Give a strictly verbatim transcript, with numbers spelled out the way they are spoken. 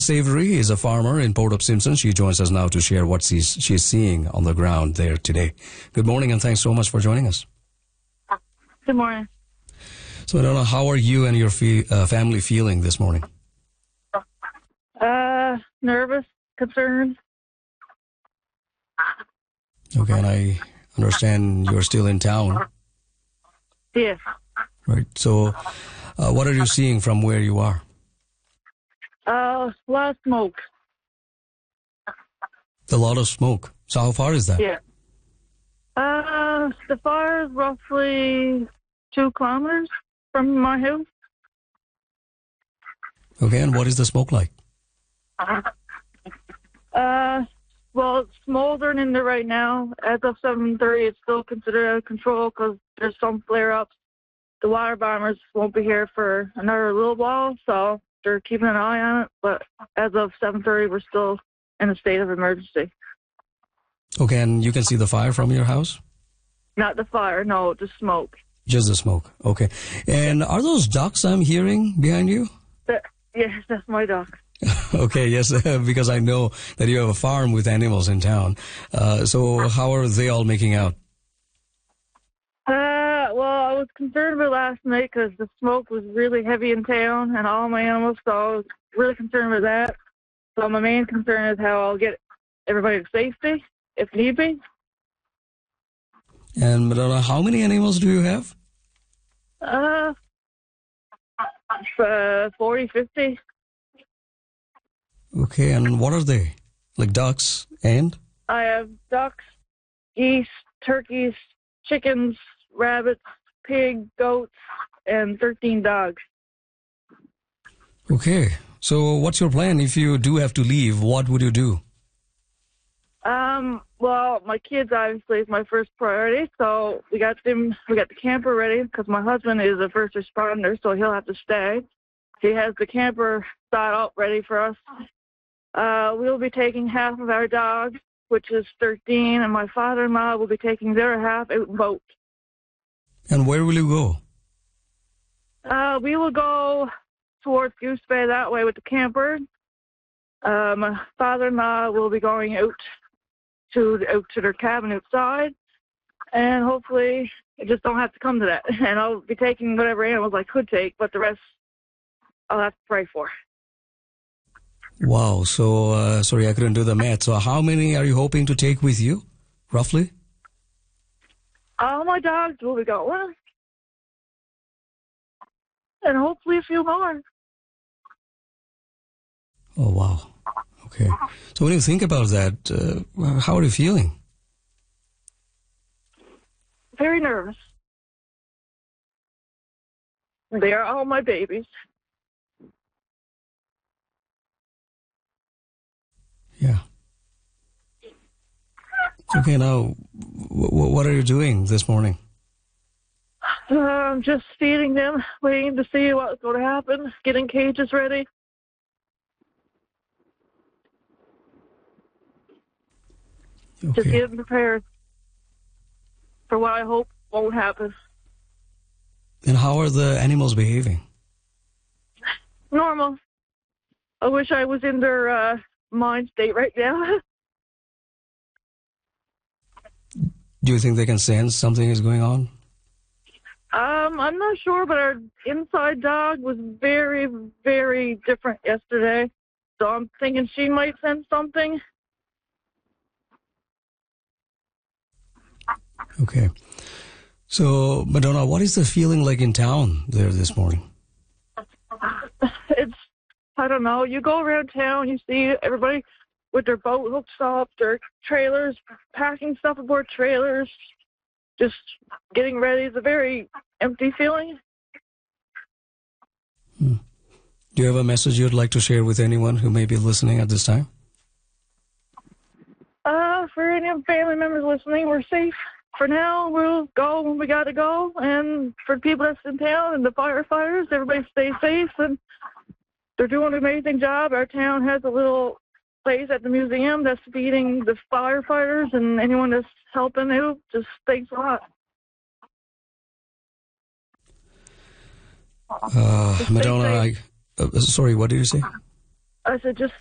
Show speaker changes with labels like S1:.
S1: Savory is a farmer in Port of Simpson. She joins us now to share what she's, she's seeing on the ground there today. Good morning, and thanks so much for joining us.
S2: Good morning.
S1: So, Madonna, how are you and your fe- uh, family feeling this morning?
S2: Uh, nervous, concerned.
S1: Okay, and I understand you're still in town.
S2: Yes.
S1: Right. So, uh, what are you seeing from where you are?
S2: Uh, a lot of smoke.
S1: A lot of smoke. So, how far is that?
S2: Yeah. Uh, the fire is roughly two kilometers from my house.
S1: Okay, and what is the smoke like?
S2: Uh, well, it's smoldering in there right now. As of seven thirty, it's still considered out of control because there's some flare-ups. The water bombers won't be here for another little while, so they're keeping an eye on it. But as of seven thirty, we're still in a state of emergency.
S1: Okay, and you can see the fire from your house?
S2: Not the fire, no, the smoke.
S1: Just the smoke. Okay. And are those ducks I'm hearing behind you?
S2: That, yes, that's my dog.
S1: Okay, yes, because I know that you have a farm with animals in town. Uh, so how are they all making out?
S2: Uh, well, I was concerned about last night because the smoke was really heavy in town and all my animals, so I was really concerned with that. So my main concern is how I'll get everybody to safety, if need be.
S1: And Madonna, how many animals do you have?
S2: Uh, uh forty, fifty.
S1: Okay, and what are they? Like ducks and?
S2: I have ducks, geese, turkeys, chickens, rabbits, pig, goats, and thirteen dogs.
S1: Okay, so what's your plan if you do have to leave? What would you do?
S2: Um, well, my kids obviously is my first priority, so we got them, we got the camper ready because my husband is a first responder, so he'll have to stay. He has the camper set up ready for us. Uh, we'll be taking half of our dogs, which is thirteen, and my father-in-law will be taking their half out in boat.
S1: And where will you go?
S2: Uh, we will go towards Goose Bay that way with the camper. Uh, my father-in-law will be going out to out to their cabin outside, and hopefully I just don't have to come to that. And I'll be taking whatever animals I could take, but the rest I'll have to pray for.
S1: Wow, so, uh, sorry, I couldn't do the math. So how many are you hoping to take with you, roughly?
S2: All my dogs will be going, and hopefully a few more.
S1: Oh, wow. Okay. So when you think about that, uh, how are you feeling?
S2: Very nervous. They are all my babies.
S1: Yeah. Okay, now, w- what are you doing this morning?
S2: Uh, I'm just feeding them, waiting to see what's going to happen, getting cages ready.
S1: Okay.
S2: Just getting prepared for what I hope won't happen.
S1: And how are the animals behaving?
S2: Normal. I wish I was in their uh, mind state right now.
S1: Do you think they can sense something is going on?
S2: um, I'm not sure, but our inside dog was very, very different yesterday. So I'm thinking she might sense something.
S1: Okay. So, Madonna, what is the feeling like in town there this morning?
S2: It's, I don't know, you go around town, you see everybody with their boat hooked up, their trailers, packing stuff aboard trailers, just getting ready. It's a very empty feeling.
S1: Hmm. Do you have a message you'd like to share with anyone who may be listening at this time?
S2: Uh, for any family members listening, we're safe. For now, we'll go when we got to go. And for people that's in town and the firefighters, everybody stay safe. And they're doing an amazing job. Our town has a little place at the museum that's feeding the firefighters and anyone that's helping out. Just thanks a lot.
S1: Uh, Madonna, I, uh, sorry, what did you say?
S2: I said, just